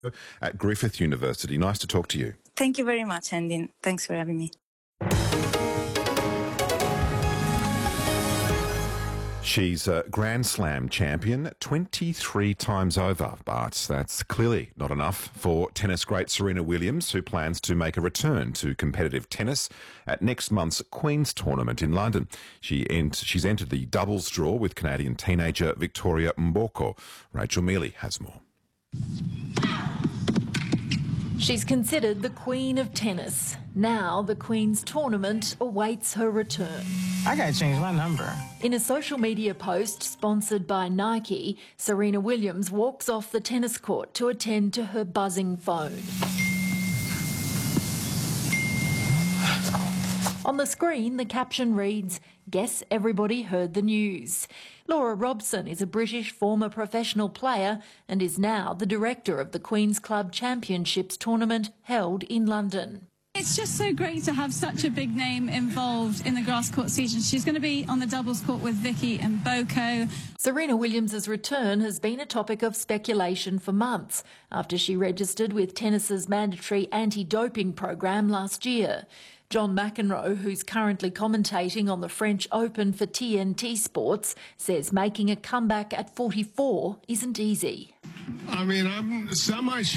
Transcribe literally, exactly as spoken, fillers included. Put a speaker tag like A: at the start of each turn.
A: At Griffith University. Nice to talk to you.
B: Thank you very much, Andy. Thanks for having me.
A: She's a Grand Slam champion twenty-three times over, but that's clearly not enough for tennis great Serena Williams, who plans to make a return to competitive tennis at next month's Queen's Tournament in London. She ent- she's entered the doubles draw with Canadian teenager Victoria Mboko. Rachel Mealy has more.
C: She's considered the Queen of Tennis. Now the Queen's Tournament awaits her return.
D: I gotta change my number.
C: In a social media post sponsored by Nike, Serena Williams walks off the tennis court to attend to her buzzing phone. On the screen, the caption reads, "Guess everybody heard the news." Laura Robson is a British former professional player and is now the director of the Queen's Club Championships tournament held in London.
E: It's just so great to have such a big name involved in the grass court season. She's going to be on the doubles court with Vicky and Boko.
C: Serena Williams' return has been a topic of speculation for months after she registered with tennis's mandatory anti-doping program last year. John McEnroe, who's currently commentating on the French Open for T N T Sports, says making a comeback at forty-four isn't easy.
F: I mean, I'm semi